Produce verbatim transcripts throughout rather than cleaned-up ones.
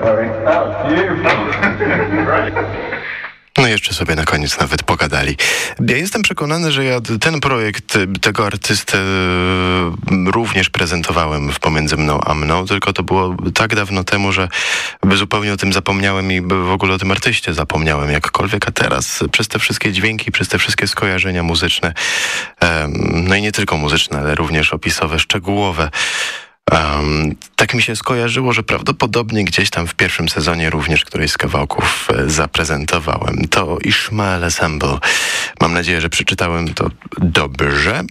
No jeszcze sobie na koniec nawet pogadali. Ja jestem przekonany, że ja ten projekt, tego artystę również prezentowałem w Pomiędzy mną a mną, tylko to było tak dawno temu, że zupełnie o tym zapomniałem i w ogóle o tym artyście zapomniałem jakkolwiek, a teraz przez te wszystkie dźwięki, przez te wszystkie skojarzenia muzyczne, no i nie tylko muzyczne, ale również opisowe, szczegółowe, Um, tak mi się skojarzyło, że prawdopodobnie gdzieś tam w pierwszym sezonie również któryś z kawałków e, zaprezentowałem. To Ishmael Ensemble. Mam nadzieję, że przeczytałem to dobrze.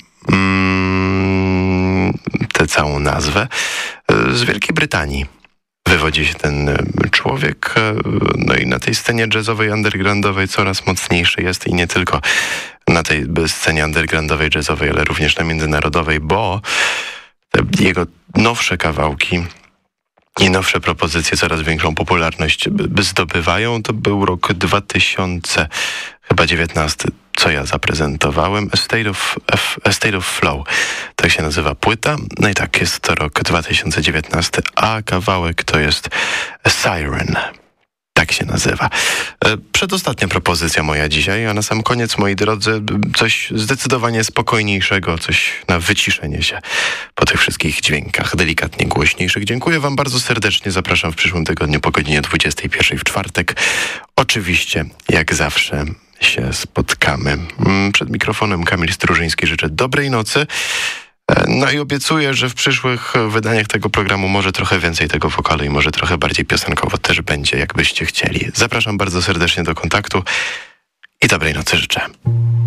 Mm, tę całą nazwę. E, z Wielkiej Brytanii wywodzi się ten e, człowiek. E, no i na tej scenie jazzowej, undergroundowej coraz mocniejszy jest i nie tylko na tej scenie undergroundowej, jazzowej, ale również na międzynarodowej, bo jego nowsze kawałki i nowsze propozycje coraz większą popularność zdobywają. To był rok dwa tysiące dziewiętnasty, co ja zaprezentowałem. A State of, A State of Flow, tak się nazywa płyta. No i tak, jest to rok dwa tysiące dziewiętnasty, a kawałek to jest Siren. Tak się nazywa. Przedostatnia propozycja moja dzisiaj, a na sam koniec, moi drodzy, coś zdecydowanie spokojniejszego, coś na wyciszenie się po tych wszystkich dźwiękach, delikatnie głośniejszych. Dziękuję wam bardzo serdecznie. Zapraszam w przyszłym tygodniu po godzinie dwudziestej pierwszej w czwartek. Oczywiście, jak zawsze, się spotkamy. Przed mikrofonem Kamil Strużyński. Życzę dobrej nocy. No i obiecuję, że w przyszłych wydaniach tego programu może trochę więcej tego wokalu i może trochę bardziej piosenkowo też będzie, jakbyście chcieli. Zapraszam bardzo serdecznie do kontaktu i dobrej nocy życzę.